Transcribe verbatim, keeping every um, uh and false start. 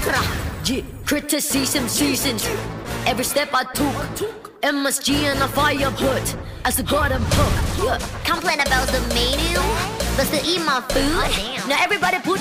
Yeah, criticism seasons. Every step I took, M S G and a fire put as a garden hook. Yeah. Complain about the menu, but still eat my food. Now everybody put